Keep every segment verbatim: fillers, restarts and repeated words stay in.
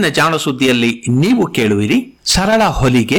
ಮುಂದಿನ ಜಾಣ ಸುದ್ದಿಯಲ್ಲಿ ನೀವು ಕೇಳುವಿರಿ ಸರಳ ಹೊಲಿಗೆ,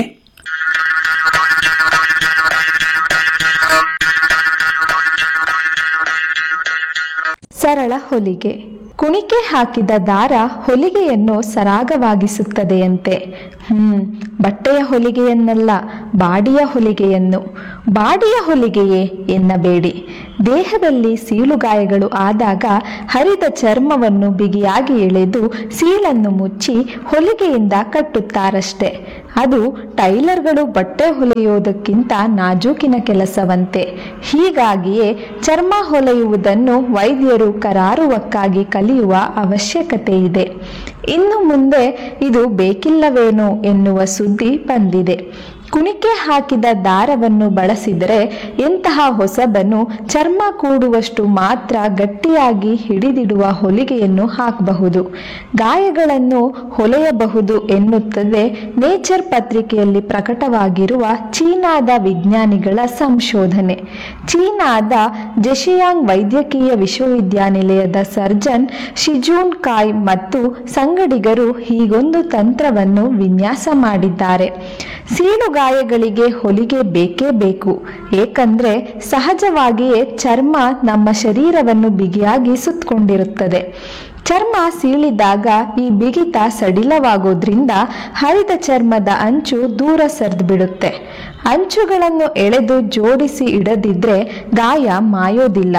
ಸರಳ ಹೊಲಿಗೆ. ಕುಣಿಕೆ ಹಾಕಿದ ದಾರ ಹೊಲಿಗೆಯನ್ನು ಸರಾಗವಾಗಿಸುತ್ತದೆಯಂತೆ. ಹ್ಮ್ ಬಟ್ಟೆಯ ಹೊಲಿಗೆಯನ್ನಲ್ಲ, ಬಾಡಿಯ ಹೊಲಿಗೆಯನ್ನು. ಬಾಡಿಯ ಹೊಲಿಗೆಯೇ ಎನ್ನಬೇಡಿ. ದೇಹದಲ್ಲಿ ಸೀಳುಗಾಯಗಳು ಆದಾಗ ಹರಿದ ಚರ್ಮವನ್ನು ಬಿಗಿಯಾಗಿ ಎಳೆದು ಸೀಳನ್ನು ಮುಚ್ಚಿ ಹೊಲಿಗೆಯಿಂದ ಕಟ್ಟುತ್ತಾರಷ್ಟೆ. ಅದು ಟೈಲರ್ಗಳು ಬಟ್ಟೆ ಹೊಲಿಯುವುದಕ್ಕಿಂತ ನಾಜೂಕಿನ ಕೆಲಸವಂತೆ. ಹೀಗಾಗಿಯೇ ಚರ್ಮ ಹೊಲೆಯುವುದನ್ನು ವೈದ್ಯರು ಕರಾರುವಕ್ಕಾಗಿ ಕಲಿಯುವ ಅವಶ್ಯಕತೆ ಇದೆ. ಇನ್ನು ಮುಂದೆ ಇದು ಬೇಕಿಲ್ಲವೇನೋ ಎನ್ನುವ ಸುದ್ದಿ ಬಂದಿದೆ. ಕುಣಿಕೆ ಹಾಕಿದ ದಾರವನ್ನು ಬಳಸಿದರೆ ಎಂತಹ ಹೊಸಬನು ಚರ್ಮ ಕೂಡುವಷ್ಟು ಮಾತ್ರ ಗಟ್ಟಿಯಾಗಿ ಹಿಡಿದಿಡುವ ಹೊಲಿಗೆಯನ್ನು ಹಾಕಬಹುದು, ಗಾಯಗಳನ್ನು ಹೊಲೆಯಬಹುದು ಎನ್ನುತ್ತದೆ ನೇಚರ್ ಪತ್ರಿಕೆಯಲ್ಲಿ ಪ್ರಕಟವಾಗಿರುವ ಚೀನಾದ ವಿಜ್ಞಾನಿಗಳ ಸಂಶೋಧನೆ. ಚೀನಾದ ಜೆಶಿಯಾಂಗ್ ವೈದ್ಯಕೀಯ ವಿಶ್ವವಿದ್ಯಾನಿಲಯದ ಸರ್ಜನ್ ಶಿಜೂನ್ ಕಾಯ್ ಮತ್ತು ಸಂಗಡಿಗರು ಹೀಗೊಂದು ತಂತ್ರವನ್ನು ವಿನ್ಯಾಸ ಮಾಡಿದ್ದಾರೆ. ಸೀಳು ಗಾಯಗಳಿಗೆ ಹೊಲಿಗೆ ಬೇಕೇ ಬೇಕು. ಏಕೆಂದ್ರೆ ಸಹಜವಾಗಿಯೇ ಚರ್ಮ ನಮ್ಮ ಶರೀರವನ್ನು ಬಿಗಿಯಾಗಿ ಸುತ್ತಕೊಂಡಿರುತ್ತದೆ. ಚರ್ಮ ಸೀಳಿದಾಗ ಈ ಬಿಗಿತ ಸಡಿಲವಾಗೋದ್ರಿಂದ ಹರಿದ ಚರ್ಮದ ಅಂಚು ದೂರ ಸರಿದು ಬಿಡುತ್ತೆ. ಅಂಚುಗಳನ್ನು ಎಳೆದು ಜೋಡಿಸಿ ಇಡದಿದ್ರೆ ಗಾಯ ಮಾಯೋದಿಲ್ಲ.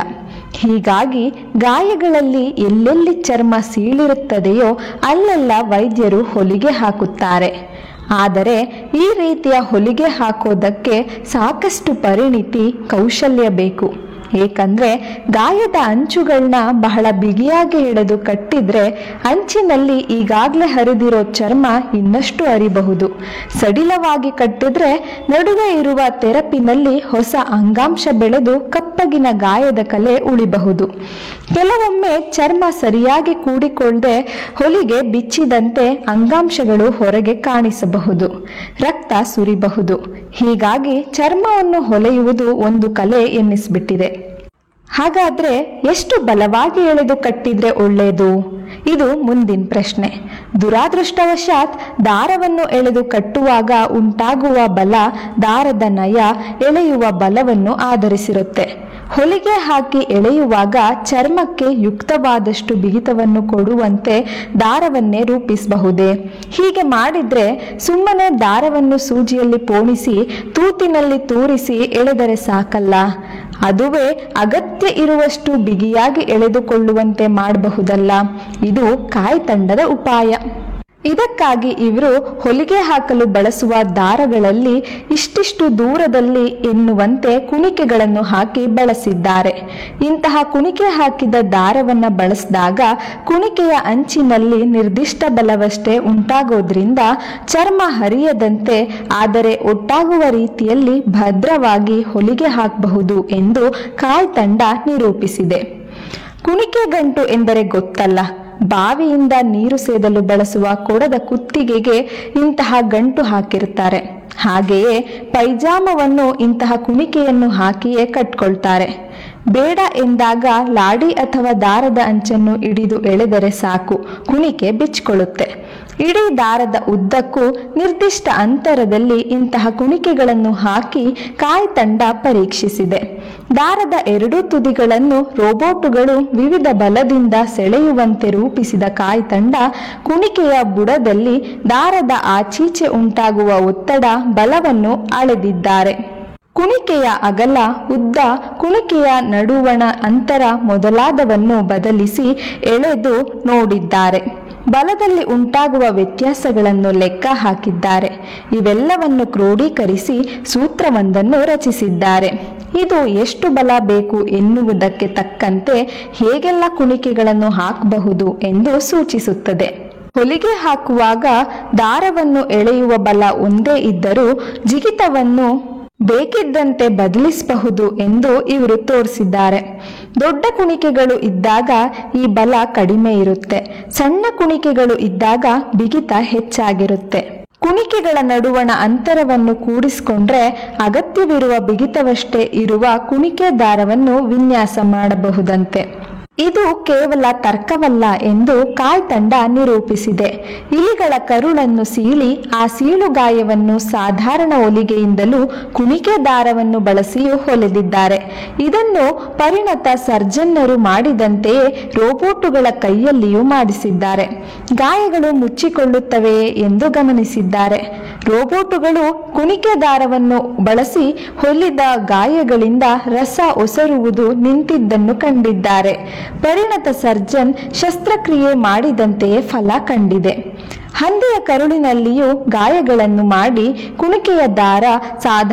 ಹೀಗಾಗಿ ಗಾಯಗಳಲ್ಲಿ ಎಲ್ಲೆಲ್ಲಿ ಚರ್ಮ ಸೀಳಿರುತ್ತದೆಯೋ ಅಲ್ಲೆಲ್ಲ ವೈದ್ಯರು ಹೊಲಿಗೆ ಹಾಕುತ್ತಾರೆ. ಆದರೆ ಈ ರೀತಿಯ ಹೊಲಿಗೆ ಹಾಕೋದಕ್ಕೆ ಸಾಕಷ್ಟು ಪರಿಣಿತಿ, ಕೌಶಲ್ಯ ಬೇಕು. ಏಕೆಂದ್ರೆ ಗಾಯದ ಅಂಚುಗಳನ್ನ ಬಹಳ ಬಿಗಿಯಾಗಿ ಎಳೆದು ಕಟ್ಟಿದ್ರೆ ಅಂಚಿನಲ್ಲಿ ಈಗಾಗಲೇ ಹರಿದಿರೋ ಚರ್ಮ ಇನ್ನಷ್ಟು ಅರಿಬಹುದು. ಸಡಿಲವಾಗಿ ಕಟ್ಟಿದ್ರೆ ನಡುವೆ ಇರುವ ತೆರಪಿನಲ್ಲಿ ಹೊಸ ಅಂಗಾಂಶ ಬೆಳೆದು ಕಪ್ಪಗಿನ ಗಾಯದ ಕಲೆ ಉಳಿಬಹುದು. ಕೆಲವೊಮ್ಮೆ ಚರ್ಮ ಸರಿಯಾಗಿ ಕೂಡಿಕೊಳ್ಳದೆ ಹೊಲಿಗೆ ಬಿಚ್ಚಿದಂತೆ ಅಂಗಾಂಶಗಳು ಹೊರಗೆ ಕಾಣಿಸಬಹುದು, ರಕ್ತ ಸುರಿಬಹುದು. ಹೀಗಾಗಿ ಚರ್ಮವನ್ನು ಹೊಲೆಯುವುದು ಒಂದು ಕಲೆ ಎನ್ನಿಸ್ಬಿಟ್ಟಿದೆ. ಹಾಗಾದ್ರೆ ಎಷ್ಟು ಬಲವಾಗಿ ಎಳೆದು ಕಟ್ಟಿದ್ರೆ ಒಳ್ಳೆಯದು? ಇದು ಮುಂದಿನ ಪ್ರಶ್ನೆ. ದುರಾದೃಷ್ಟವಶಾತ್ ದಾರವನ್ನು ಎಳೆದು ಕಟ್ಟುವಾಗ ಉಂಟಾಗುವ ಬಲ ದಾರದ ನಯ ಎಳೆಯುವ ಬಲವನ್ನು ಆಧರಿಸಿರುತ್ತೆ. ಹೊಲಿಗೆ ಹಾಕಿ ಎಳೆಯುವಾಗ ಚರ್ಮಕ್ಕೆ ಯುಕ್ತವಾದಷ್ಟು ಬಿಗಿತವನ್ನು ಕೊಡುವಂತೆ ದಾರವನ್ನೇ ರೂಪಿಸಬಹುದೇ? ಹೀಗೆ ಮಾಡಿದ್ರೆ ಸುಮ್ಮನೆ ದಾರವನ್ನು ಸೂಜಿಯಲ್ಲಿ ಪೋಣಿಸಿ ತೂತಿನಲ್ಲಿ ತೂರಿಸಿ ಎಳೆದರೆ ಸಾಕಲ್ಲ. ಅದುವೇ ಅಗತ್ಯ ಇರುವಷ್ಟು ಬಿಗಿಯಾಗಿ ಎಳೆದುಕೊಳ್ಳುವಂತೆ ಮಾಡಬಹುದಲ್ಲ. ಇದು ಕಾಯ್ತಂಡದ ಉಪಾಯ. ಇದಕ್ಕಾಗಿ ಇವರು ಹೊಲಿಗೆ ಹಾಕಲು ಬಳಸುವ ದಾರಗಳಲ್ಲಿ ಇಷ್ಟಿಷ್ಟು ದೂರದಲ್ಲಿ ಎನ್ನುವಂತೆ ಕುಣಿಕೆಗಳನ್ನು ಹಾಕಿ ಬಳಸಿದ್ದಾರೆ. ಇಂತಹ ಕುಣಿಕೆ ಹಾಕಿದ ದಾರವನ್ನು ಬಳಸಿದಾಗ ಕುಣಿಕೆಯ ಅಂಚಿನಲ್ಲಿ ನಿರ್ದಿಷ್ಟ ಬಲವಷ್ಟೇ ಉಂಟಾಗೋದ್ರಿಂದ ಚರ್ಮ ಹರಿಯದಂತೆ ಆದರೆ ಒಟ್ಟಾಗುವ ರೀತಿಯಲ್ಲಿ ಭದ್ರವಾಗಿ ಹೊಲಿಗೆ ಹಾಕಬಹುದು ಎಂದು ಕಾಯ್ ತಂಡ ನಿರೂಪಿಸಿದೆ. ಕುಣಿಕೆ ಗಂಟು ಎಂದರೆ ಗೊತ್ತಲ್ಲ, ಬಾವಿಯಿಂದ ನೀರು ಸೇದಲು ಬಳಸುವ ಕೊಡದ ಕುತ್ತಿಗೆಗೆ ಇಂತಹ ಗಂಟು ಹಾಕಿರ್ತಾರೆ. ಹಾಗೆಯೇ ಪೈಜಾಮವನ್ನು ಇಂತಹ ಕುಣಿಕೆಯನ್ನು ಹಾಕಿಯೇ ಕಟ್ಕೊಳ್ತಾರೆ. ಬೇಡ ಎಂದಾಗ ಲಾಡಿ ಅಥವಾ ದಾರದ ಅಂಚನ್ನು ಹಿಡಿದು ಎಳೆದರೆ ಸಾಕು, ಕುಣಿಕೆ ಬಿಚ್ಚಿಕೊಳ್ಳುತ್ತೆ. ಇಡೀ ದಾರದ ಉದ್ದಕ್ಕೂ ನಿರ್ದಿಷ್ಟ ಅಂತರದಲ್ಲಿ ಇಂತಹ ಕುಣಿಕೆಗಳನ್ನು ಹಾಕಿ ಕಾಯ್ ತಂಡ ಪರೀಕ್ಷಿಸಿದೆ. ದಾರದ ಎರಡೂ ತುದಿಗಳನ್ನು ರೋಬೋಟುಗಳು ವಿವಿಧ ಬಲದಿಂದ ಸೆಳೆಯುವಂತೆ ರೂಪಿಸಿದ ಕಾಯ್ ತಂಡ ಕುಣಿಕೆಯ ಬುಡದಲ್ಲಿ ದಾರದ ಆಚೀಚೆ ಉಂಟಾಗುವ ಒತ್ತಡ ಬಲವನ್ನು ಅಳೆದಿದ್ದಾರೆ. ಕುಣಿಕೆಯ ಅಗಲ, ಉದ್ದ, ಕುಣಿಕೆಯ ನಡುವಣ ಅಂತರ ಮೊದಲಾದವನ್ನು ಬದಲಿಸಿ ಎಳೆದು ನೋಡಿದ್ದಾರೆ. ಬಲದಲ್ಲಿ ಉಂಟಾಗುವ ವ್ಯತ್ಯಾಸಗಳನ್ನು ಲೆಕ್ಕ ಹಾಕಿದ್ದಾರೆ. ಇವೆಲ್ಲವನ್ನು ಕ್ರೋಢೀಕರಿಸಿ ಸೂತ್ರವೊಂದನ್ನು ರಚಿಸಿದ್ದಾರೆ. ಇದು ಎಷ್ಟು ಬಲ ಬೇಕು ಎನ್ನುವುದಕ್ಕೆ ತಕ್ಕಂತೆ ಹೇಗೆಲ್ಲ ಕುಣಿಕೆಗಳನ್ನು ಹಾಕಬಹುದು ಎಂದು ಸೂಚಿಸುತ್ತದೆ. ಹೊಲಿಗೆ ಹಾಕುವಾಗ ದಾರವನ್ನು ಎಳೆಯುವ ಬಲ ಒಂದೇ ಇದ್ದರೂ ಜಿಗಿತವನ್ನು ಬೇಕಿದ್ದಂತೆ ಬದಲಿಸಬಹುದು ಎಂದು ಇವರು ತೋರಿಸಿದ್ದಾರೆ. ದೊಡ್ಡ ಕುಣಿಕೆಗಳು ಇದ್ದಾಗ ಈ ಬಲ ಕಡಿಮೆ ಇರುತ್ತೆ, ಸಣ್ಣ ಕುಣಿಕೆಗಳು ಇದ್ದಾಗ ಬಿಗಿತ ಹೆಚ್ಚಾಗಿರುತ್ತೆ. ಕುಣಿಕೆಗಳ ನಡುವಣ ಅಂತರವನ್ನು ಕೂಡಿಸಿಕೊಂಡ್ರೆ ಅಗತ್ಯವಿರುವ ಬಿಗಿತವಷ್ಟೇ ಇರುವ ಕುಣಿಕೆ ದಾರವನ್ನು ವಿನ್ಯಾಸ ಮಾಡಬಹುದಂತೆ. ಇದು ಕೇವಲ ತರ್ಕವಲ್ಲ ಎಂದು ಕಾಯ್ ತಂಡ ನಿರೂಪಿಸಿದೆ. ಇಲಿಗಳ ಕರುಳನ್ನು ಸೀಳಿ ಆ ಸೀಳುಗಾಯವನ್ನು ಸಾಧಾರಣ ಹೊಲಿಗೆಯಿಂದಲೂ ಕುಣಿಕೆ ದಾರವನ್ನು ಬಳಸಿಯೂ ಹೊಲೆದಿದ್ದಾರೆ. ಇದನ್ನು ಪರಿಣತ ಸರ್ಜನ್ನರು ಮಾಡಿದಂತೆಯೇ ರೋಬೋಟುಗಳ ಕೈಯಲ್ಲಿಯೂ ಮಾಡಿಸಿದ್ದಾರೆ. ಗಾಯಗಳು ಮುಚ್ಚಿಕೊಳ್ಳುತ್ತವೆಯೇ ಎಂದು ಗಮನಿಸಿದ್ದಾರೆ. ರೋಬೋಟುಗಳು ಕುಣಿಕೆ ದಾರವನ್ನು ಬಳಸಿ ಹೊಲಿದ ಗಾಯಗಳಿಂದ ರಸ ಒಸರುವುದು ನಿಂತಿದ್ದನ್ನು ಕಂಡಿದ್ದಾರೆ. ಪರಿಣತ ಸರ್ಜನ್ ಶಸ್ತ್ರಕ್ರಿಯೆ ಮಾಡಿದಂತೆಯೇ ಫಲ ಕಂಡಿದೆ. ಹಂದಿಯ ಕರುಳಿನಲ್ಲಿಯೂ ಗಾಯಗಳನ್ನು ಮಾಡಿ ಕುಣಿಕೆಯ ದಾರ ಸಾಧಾರಣ